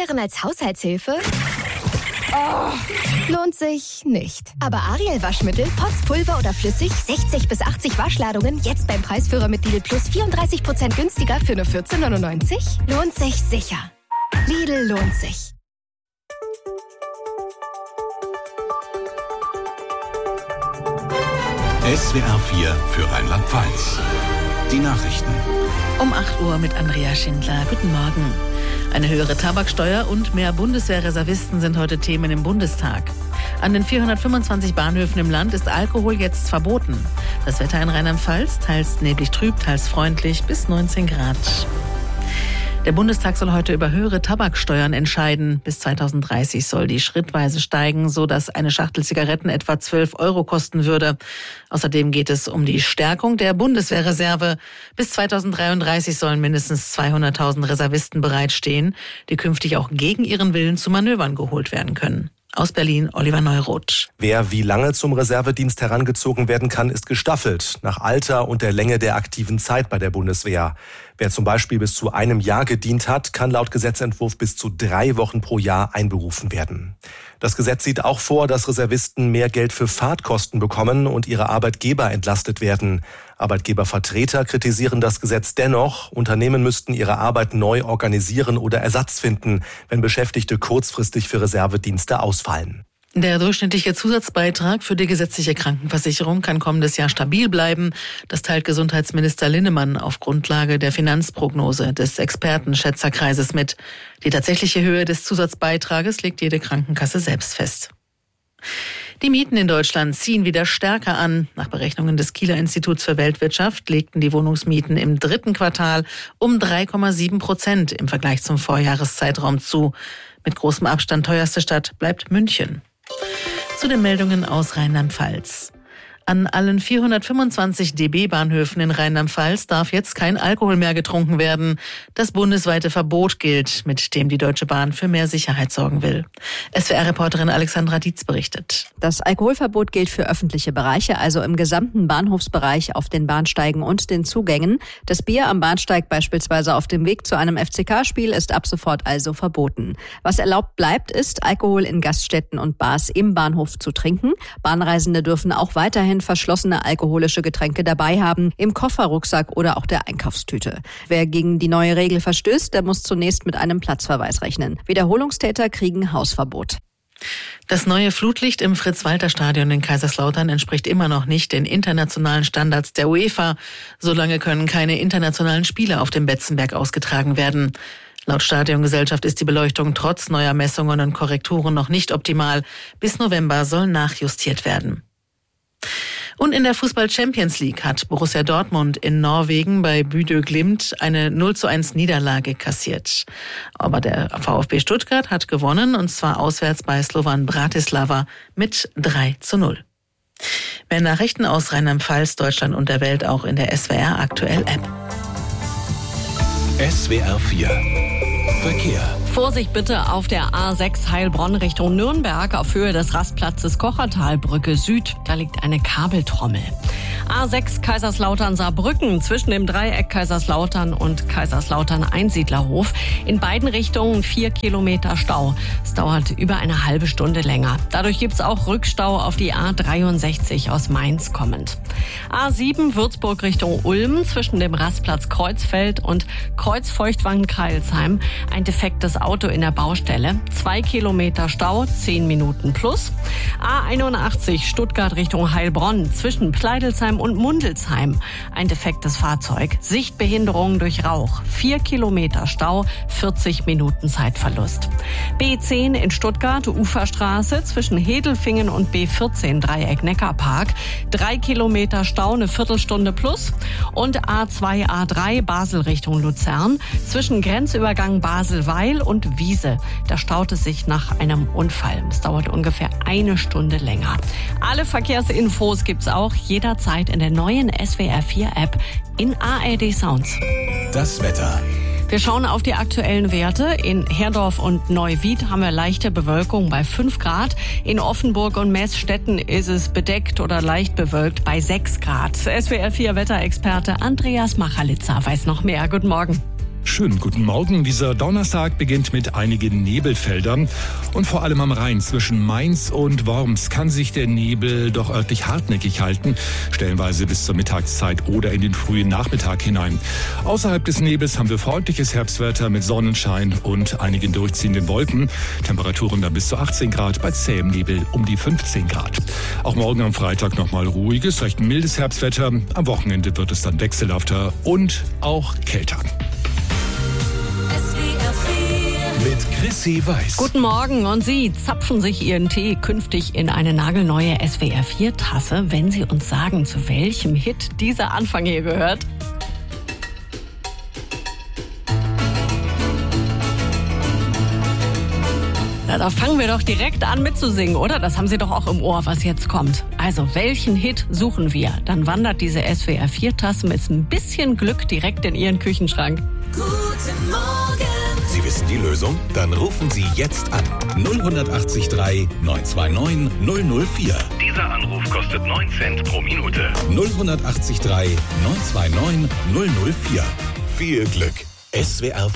Erneuern als Haushaltshilfe? Oh, lohnt sich nicht. Aber Ariel Waschmittel, Pots, Pulver oder flüssig, 60 bis 80 Waschladungen, jetzt beim Preisführer mit Lidl Plus 34% günstiger für nur 14,99? Lohnt sich sicher. Lidl lohnt sich. SWR 4 für Rheinland-Pfalz. Die Nachrichten. Um 8 Uhr mit Andrea Schindler. Guten Morgen. Eine höhere Tabaksteuer und mehr Bundeswehrreservisten sind heute Themen im Bundestag. An den 425 Bahnhöfen im Land ist Alkohol jetzt verboten. Das Wetter in Rheinland-Pfalz, teils neblig trüb, teils freundlich, bis 19 Grad. Der Bundestag soll heute über höhere Tabaksteuern entscheiden. Bis 2030 soll die schrittweise steigen, so dass eine Schachtel Zigaretten etwa 12 € kosten würde. Außerdem geht es um die Stärkung der Bundeswehrreserve. Bis 2033 sollen mindestens 200.000 Reservisten bereitstehen, die künftig auch gegen ihren Willen zu Manövern geholt werden können. Aus Berlin, Oliver Neuroth. Wer wie lange zum Reservedienst herangezogen werden kann, ist gestaffelt, nach Alter und der Länge der aktiven Zeit bei der Bundeswehr. Wer zum Beispiel bis zu einem Jahr gedient hat, kann laut Gesetzentwurf bis zu 3 Wochen pro Jahr einberufen werden. Das Gesetz sieht auch vor, dass Reservisten mehr Geld für Fahrtkosten bekommen und ihre Arbeitgeber entlastet werden. Arbeitgebervertreter kritisieren das Gesetz dennoch. Unternehmen müssten ihre Arbeit neu organisieren oder Ersatz finden, wenn Beschäftigte kurzfristig für Reservedienste ausfallen. Der durchschnittliche Zusatzbeitrag für die gesetzliche Krankenversicherung kann kommendes Jahr stabil bleiben. Das teilt Gesundheitsminister Linnemann auf Grundlage der Finanzprognose des Expertenschätzerkreises mit. Die tatsächliche Höhe des Zusatzbeitrages legt jede Krankenkasse selbst fest. Die Mieten in Deutschland ziehen wieder stärker an. Nach Berechnungen des Kieler Instituts für Weltwirtschaft legten die Wohnungsmieten im 3. Quartal um 3,7% im Vergleich zum Vorjahreszeitraum zu. Mit großem Abstand teuerste Stadt bleibt München. Zu den Meldungen aus Rheinland-Pfalz. An allen 425 DB-Bahnhöfen in Rheinland-Pfalz darf jetzt kein Alkohol mehr getrunken werden. Das bundesweite Verbot gilt, mit dem die Deutsche Bahn für mehr Sicherheit sorgen will. SWR-Reporterin Alexandra Dietz berichtet. Das Alkoholverbot gilt für öffentliche Bereiche, also im gesamten Bahnhofsbereich auf den Bahnsteigen und den Zugängen. Das Bier am Bahnsteig beispielsweise auf dem Weg zu einem FCK-Spiel ist ab sofort also verboten. Was erlaubt bleibt, ist, Alkohol in Gaststätten und Bars im Bahnhof zu trinken. Bahnreisende dürfen auch weiterhin verschlossene alkoholische Getränke dabei haben, im Kofferrucksack oder auch der Einkaufstüte. Wer gegen die neue Regel verstößt, der muss zunächst mit einem Platzverweis rechnen. Wiederholungstäter kriegen Hausverbot. Das neue Flutlicht im Fritz-Walter-Stadion in Kaiserslautern entspricht immer noch nicht den internationalen Standards der UEFA. Solange können keine internationalen Spiele auf dem Betzenberg ausgetragen werden. Laut Stadiongesellschaft ist die Beleuchtung trotz neuer Messungen und Korrekturen noch nicht optimal. Bis November soll nachjustiert werden. Und in der Fußball-Champions League hat Borussia Dortmund in Norwegen bei Bodø Glimt eine 0:1 Niederlage kassiert. Aber der VfB Stuttgart hat gewonnen, und zwar auswärts bei Slovan Bratislava mit 3:0. Mehr Nachrichten aus Rheinland-Pfalz, Deutschland und der Welt auch in der SWR Aktuell App. SWR 4 Verkehr. Vorsicht bitte auf der A6 Heilbronn Richtung Nürnberg auf Höhe des Rastplatzes Kochertalbrücke Süd. Da liegt eine Kabeltrommel. A6 Kaiserslautern-Saarbrücken zwischen dem Dreieck Kaiserslautern und Kaiserslautern-Einsiedlerhof. In beiden Richtungen 4 Kilometer Stau. Es dauert über eine halbe Stunde länger. Dadurch gibt es auch Rückstau auf die A63 aus Mainz kommend. A7 Würzburg Richtung Ulm zwischen dem Rastplatz Kreuzfeld und Kreuzfeuchtwangen-Kreilsheim. Ein defektes Auto in der Baustelle. 2 Kilometer Stau, 10 Minuten plus. A81 Stuttgart Richtung Heilbronn zwischen Pleidelsheim und Mundelsheim. Ein defektes Fahrzeug. Sichtbehinderung durch Rauch. 4 Kilometer Stau, 40 Minuten Zeitverlust. B10 in Stuttgart, Uferstraße zwischen Hedelfingen und B14 Dreieck Neckarpark. 3 Kilometer Stau, eine Viertelstunde plus. Und A2, A3 Basel Richtung Luzern zwischen Grenzübergang Basel-Weil und Wiese. Da staut es sich nach einem Unfall. Es dauert ungefähr eine Stunde länger. Alle Verkehrsinfos gibt's auch jederzeit in der neuen SWR 4 App in ARD Sounds. Das Wetter. Wir schauen auf die aktuellen Werte. In Herdorf und Neuwied haben wir leichte Bewölkung bei 5 Grad. In Offenburg und Meßstetten ist es bedeckt oder leicht bewölkt bei 6 Grad. SWR 4 Wetterexperte Andreas Machalitzer weiß noch mehr. Guten Morgen. Schönen guten Morgen. Dieser Donnerstag beginnt mit einigen Nebelfeldern. Und vor allem am Rhein zwischen Mainz und Worms kann sich der Nebel doch örtlich hartnäckig halten, stellenweise bis zur Mittagszeit oder in den frühen Nachmittag hinein. Außerhalb des Nebels haben wir freundliches Herbstwetter mit Sonnenschein und einigen durchziehenden Wolken. Temperaturen dann bis zu 18 Grad, bei zähem Nebel um die 15 Grad. Auch morgen am Freitag nochmal ruhiges, recht mildes Herbstwetter. Am Wochenende wird es dann wechselhafter und auch kälter. Mit Chrissy Weiß. Guten Morgen, und Sie zapfen sich Ihren Tee künftig in eine nagelneue SWR4-Tasse, wenn Sie uns sagen, zu welchem Hit dieser Anfang hier gehört. Na, da fangen wir doch direkt an mitzusingen, oder? Das haben Sie doch auch im Ohr, was jetzt kommt. Also, welchen Hit suchen wir? Dann wandert diese SWR4-Tasse mit ein bisschen Glück direkt in Ihren Küchenschrank. Guten Morgen. Sie wissen die Lösung? Dann rufen Sie jetzt an. 0183 929 004. Dieser Anruf kostet 9 Cent pro Minute. 0183 929 004. Viel Glück. SWR